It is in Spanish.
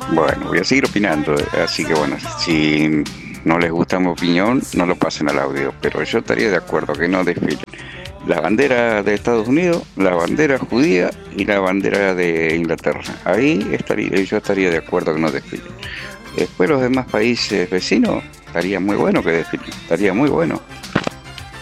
Bueno, voy a seguir opinando, así que bueno, si no les gusta mi opinión, no lo pasen al audio, pero yo estaría de acuerdo que no desfilen la bandera de Estados Unidos, la bandera judía y la bandera de Inglaterra. Ahí estaría, yo estaría de acuerdo que no desfilen. Después los demás países vecinos, estaría muy bueno que desfilen, estaría muy bueno.